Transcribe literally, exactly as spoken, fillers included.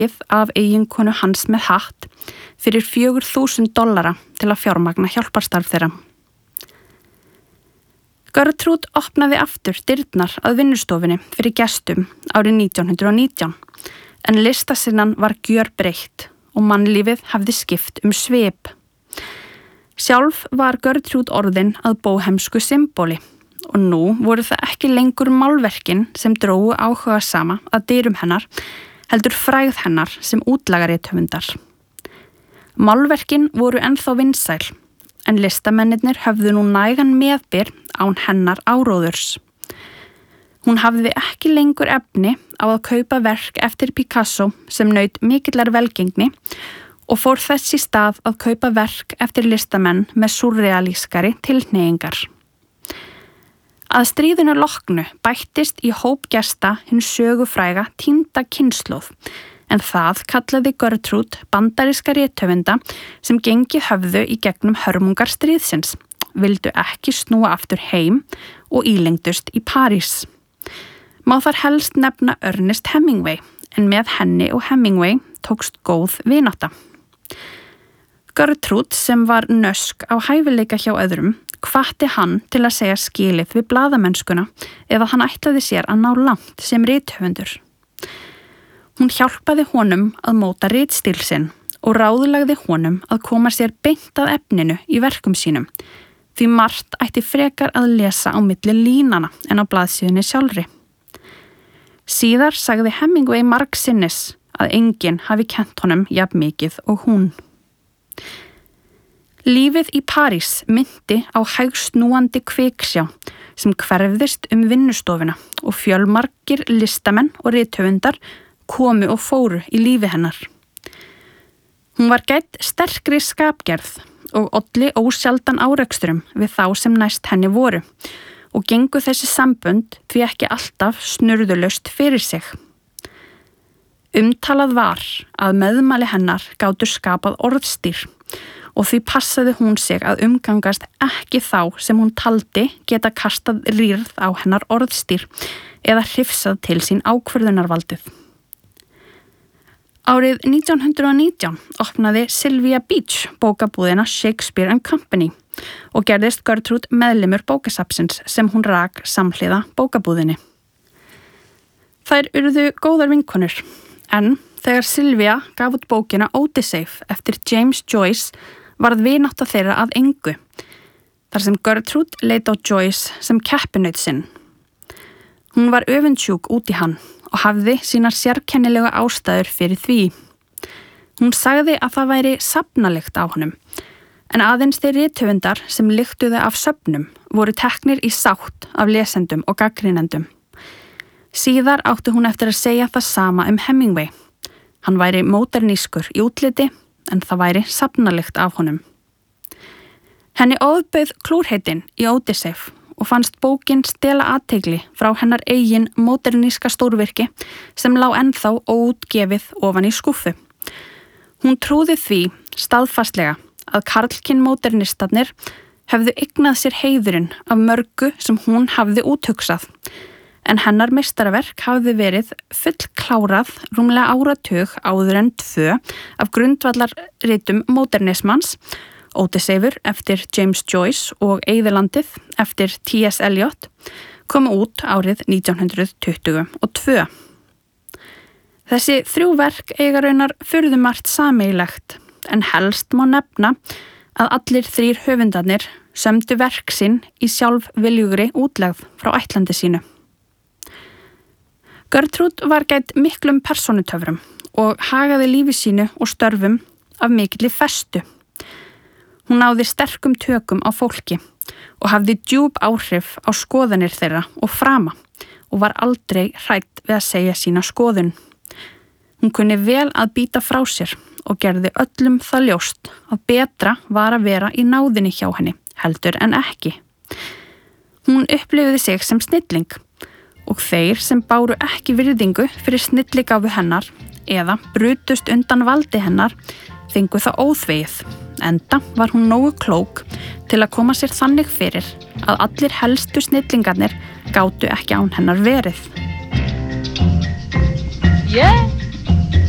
af eiginkonu hans með hatt fyrir fjögur þúsund dollara til að fjármagna hjálparstarf þeirra. Gertrude opnaði aftur dyrnar að vinnustofunni fyrir gestum árið nítján hundrað og nítján, en listasinnan var gjörbreytt og mannlífið hafði skipt um svip. Sjálf var Gertrude orðin að bóhemsku symbóli og nú voru það ekki lengur málverkin sem drógu áhuga sama að dyrum hennar, heldur frægð hennar sem útlagarithöfundar. Málverkin voru ennþá vinsæl, en listamennirnir höfðu nú nægan meðbyr án hennar áróðurs. Hún hafði ekki lengur efni á að kaupa verk eftir Picasso sem naut mikillar velgengni og fór þess í stað að kaupa verk eftir listamenn með surrealískari tilhneigingar. Að stríðinu loknu bættist í hóp gesta hinn sögufræga týnda kynslóð, en það kallaði Gertrude bandaríska rithöfunda sem gengið höfðu í gegnum hörmungar stríðsins, vildu ekki snúa aftur heim og ílengdust í París. Má þar helst nefna Ernest Hemingway, en með henni og Hemingway tókst góð vinátta. Gertrude, sem var nösk á hæfileika hjá öðrum, hvatti hann til að segja skilið við blaðamennskuna ef hann ætlaði sér að ná langt sem rithöfundur. Hún hjálpaði honum að móta ritstíl sinn og ráðlagði honum að koma sér beint að efninu í verkum sínum, því margt ætti frekar að lesa á milli línana en á blaðsíðunni sjálfri. Síðar sagði Hemingway margsinnis að enginn hafi kennt honum jafn mikið og hún. Lífið í París minnti á hægsnúandi kviksjá sem hverfðist um vinnustofuna og fjölmargir listamenn og rithöfundar komu og fóru í lífi hennar. Hún var gædd sterkri skapgerð og olli ósjaldan árekstrum við þá sem næst henni voru og gengu þessi sambönd því ekki alltaf snurðulaust fyrir sig. Umtalað var að meðmæli hennar gátu skapað orðstýr og því passaði hún sig að umgangast ekki þá sem hún taldi geta kastað rýrð á hennar orðstýr eða hrifsað til sín ákvörðunarvaldið. Árið nítján hundrað og nítján opnaði Sylvia Beach bókabúðina Shakespeare and Company og gerðist Gertrude meðlimur bókasafnsins sem hún rak samhliða bókabúðinni. Þær urðu góðar vinkonur, en þegar Sylvia gaf út bókina Odyssey eftir James Joyce varð vinátta þeirra að engu, þar sem Gertrude leit á Joyce sem keppinaut sinn. Hún var öfundsjúk út í hann og hafði sínar sérkennilegu ástæður fyrir því. Hún sagði að það væri safnalegt á honum, en aðeins þeir rithöfundar sem lyktuðu af söfnum voru teknir í sátt af lesendum og gagnrýnendum. Síðar átti hún eftir að segja það sama um Hemingway. Hann væri módernískur í útliti, en það væri safnalegt af honum. Henni ofbauð klúrheitin í Odyssey og fannst bókin stela athygli frá hennar eigin móderníska stórvirki sem lá ennþá óútgefið ofan í skúffu. Hún trúði því staðfastlega að karlkyn módernistarnir hefðu eignað sér heiðurinn af mörgu sem hún hafði úthugsað, en hennar meistaraverk hafði verið fullklárað rúmlega áratug áður en tvö af grundvallarritum módernismans, Ódysseifur eftir James Joyce og Eyðilandið eftir T S Eliot, komu út árið nítján hundrað tuttugu og tvö. Þessi þrjú verk eiga raunar furðumargt sameiginlegt, en helst má nefna að allir þrír höfundarnir sömdu verk sinn í sjálfviljugri útlegð frá ættlandi sínu. Gertrude var gædd miklum persónutöfrum og hagaði lífi sínu og störfum af mikilli festu. Hún náði sterkum tökum á fólki og hafði djúp áhrif á skoðanir þeirra og frama og var aldrei hrædd við að segja sína skoðun. Hún kunni vel að býta frá sér og gerði öllum það ljóst að betra var að vera í náðinni hjá henni heldur en ekki. Hún upplifði sig sem snilling og þeir sem báru ekki virðingu fyrir snilligáfu hennar eða brutust undan valdi hennar fengu það óþvegið, enda var hún nógu klók til að koma sér þannig fyrir að allir helstu snillingarnir gátu ekki án hennar verið. Yeah.